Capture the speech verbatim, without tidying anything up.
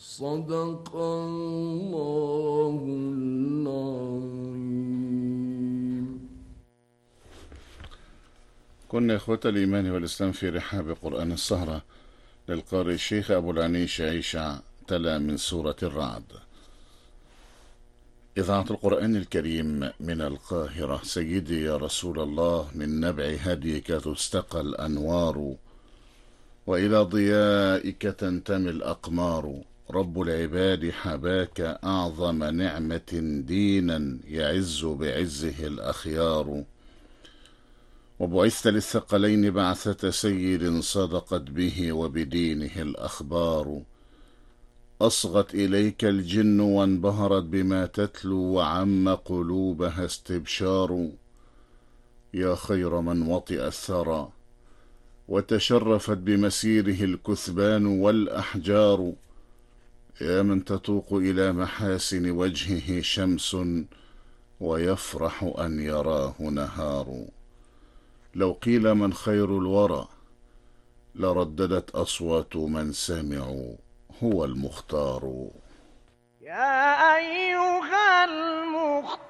صدق الله العظيم. كنا إخوة الإيمان والإسلام في رحاب قرآن السهرة للقارئ الشيخ أبو العنيش عيشع، تلا من سورة الرعد. إذاعة القرآن الكريم من القاهرة. سيدي يا رسول الله، من نبع هديك تستقى الأنوار، وإلى ضيائك تنتمي الأقمار. رب العباد حباك أعظم نعمة، دينا يعز بعزه الأخيار. وبعثت للثقلين بعثة سيد، صدقت به وبدينه الأخبار. أصغت إليك الجن وانبهرت بما تتلو، وعم قلوبها استبشار. يا خير من وطئ الثرى، وتشرفت بمسيره الكثبان والأحجار. يا من تتوق إلى محاسن وجهه شمس، ويفرح أن يراه نهار. لو قيل من خير الورى، لرددت أصوات من سمعوا هو المختار. يا أيها المختار